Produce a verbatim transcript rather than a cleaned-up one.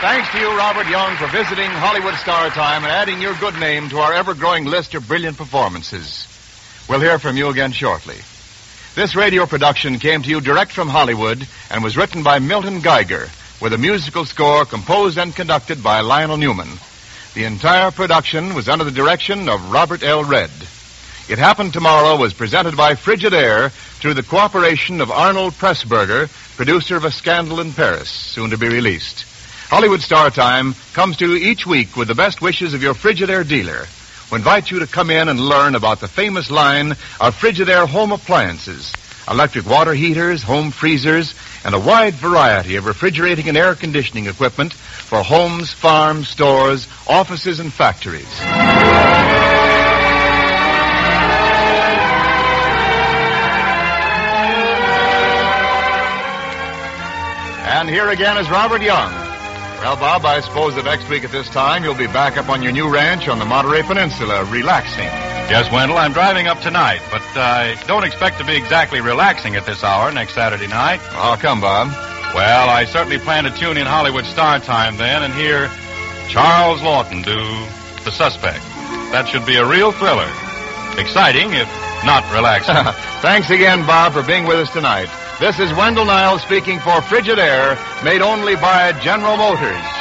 Thanks to you, Robert Young, for visiting Hollywood Star Time and adding your good name to our ever-growing list of brilliant performances. We'll hear from you again shortly. This radio production came to you direct from Hollywood and was written by Milton Geiger, with a musical score composed and conducted by Lionel Newman. The entire production was under the direction of Robert L. Redd. It Happened Tomorrow was presented by Frigidaire through the cooperation of Arnold Pressburger, producer of A Scandal in Paris, soon to be released. Hollywood Star Time comes to you each week with the best wishes of your Frigidaire dealer, who invites you to come in and learn about the famous line of Frigidaire home appliances, electric water heaters, home freezers, and a wide variety of refrigerating and air conditioning equipment for homes, farms, stores, offices, and factories. And here again is Robert Young. Well, Bob, I suppose that next week at this time you'll be back up on your new ranch on the Monterey Peninsula, relaxing. Yes, Wendell, I'm driving up tonight, but I don't expect to be exactly relaxing at this hour next Saturday night. How come, Bob? Well, I certainly plan to tune in Hollywood Star Time then and hear Charles Lawton do The Suspect. That should be a real thriller. Exciting, if not relaxing. Thanks again, Bob, for being with us tonight. This is Wendell Niles speaking for Frigidaire, made only by General Motors.